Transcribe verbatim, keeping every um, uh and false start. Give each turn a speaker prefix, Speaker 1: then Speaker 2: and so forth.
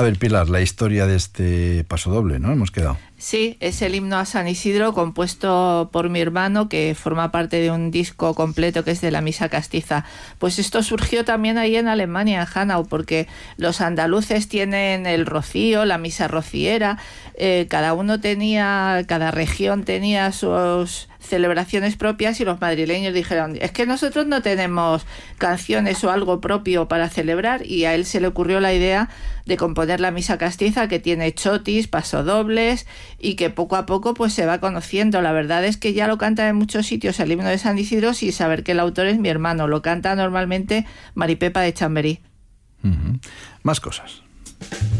Speaker 1: A ver, Pilar, la historia de este pasodoble, ¿no? Hemos quedado.
Speaker 2: Sí, es el himno a San Isidro, compuesto por mi hermano, que forma parte de un disco completo que es de la Misa Castiza. Pues esto surgió también ahí en Alemania, en Hanau, porque los andaluces tienen el rocío, la misa rociera, eh, cada uno tenía, cada región tenía sus celebraciones propias, y los madrileños dijeron, es que nosotros no tenemos canciones o algo propio para celebrar, y a él se le ocurrió la idea de componer la Misa Castiza, que tiene chotis, pasodobles, y que poco a poco pues se va conociendo. La verdad es que ya lo canta en muchos sitios el himno de San Isidro, sin saber que el autor es mi hermano. Lo canta normalmente Maripepa de Chamberí.
Speaker 1: Uh-huh. Más cosas.